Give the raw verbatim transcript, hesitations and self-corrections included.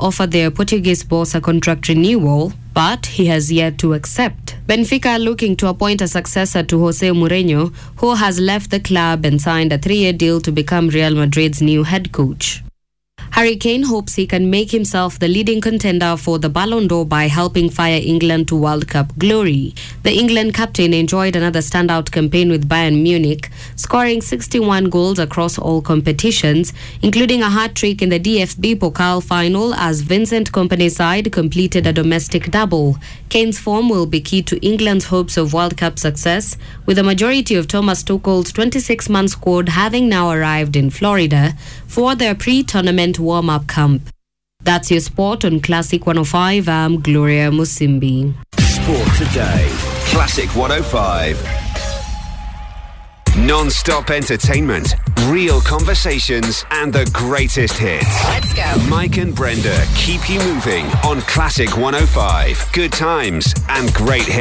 offered their Portuguese boss a contract renewal, but he has yet to accept. Benfica are looking to appoint a successor to Jose Mourinho, who has left the club and signed a three-year deal to become Real Madrid's new head coach. Harry Kane hopes he can make himself the leading contender for the Ballon d'Or by helping fire England to World Cup glory. The England captain enjoyed another standout campaign with Bayern Munich, scoring sixty-one goals across all competitions, including a hat-trick in the D F B Pokal final as Vincent Kompany's side completed a domestic double. Kane's form will be key to England's hopes of World Cup success, with the majority of Thomas Tuchel's twenty-six-man squad having now arrived in Florida for their pre-tournament warm-up camp. That's your sport on Classic one oh five. I'm Gloria Musimbi. Sport Today. Classic one oh five. Non-stop entertainment, real conversations, and the greatest hits. Let's go. Mike and Brenda keep you moving on Classic one oh five. Good times and great hits.